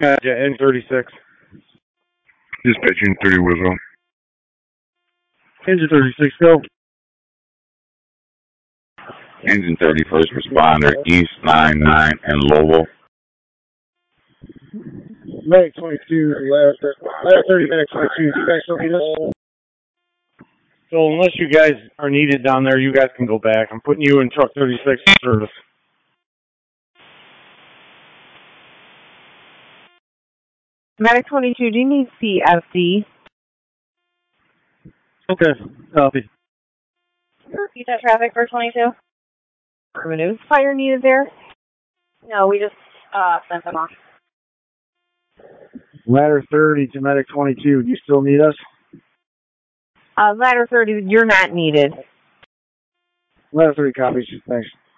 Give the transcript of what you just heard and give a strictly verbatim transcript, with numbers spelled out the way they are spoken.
Uh, N thirty-six. Dispatching thirty Wiswell. Engine thirty-six, go. Engine thirty, first responder, East nine nine and Lowell. Medic twenty-two, ladder thirty, medic twenty-two. You guys still need us? So unless you guys are needed down there, you guys can go back. I'm putting you in truck thirty-six service. Medic twenty-two, do you need C F D? Okay, copy. You got traffic for twenty-two? Affirmative. Fire needed there? No, we just uh, sent them off. Ladder thirty to medic twenty-two. Do you still need us? Uh, ladder thirty, you're not needed. Ladder thirty copies. Thanks.